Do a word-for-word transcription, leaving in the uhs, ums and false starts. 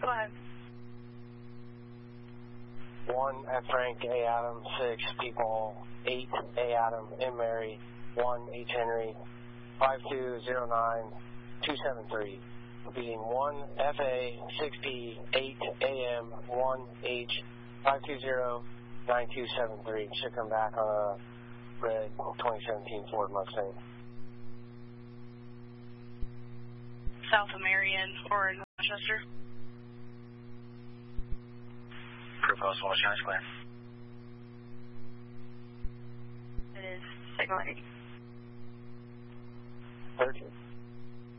Go ahead. one F Frank, A Adam, six people, eight A Adam, M Mary, one H Henry, five two zero nine two seven three. Repeating one F A, six P, eight A M, one H, five two zero nine two seven three. Should come back on a red twenty seventeen Ford Mustang. South of Marion or in Rochester? Crew Post Walsh County Square. It is signal eighty. thirteen.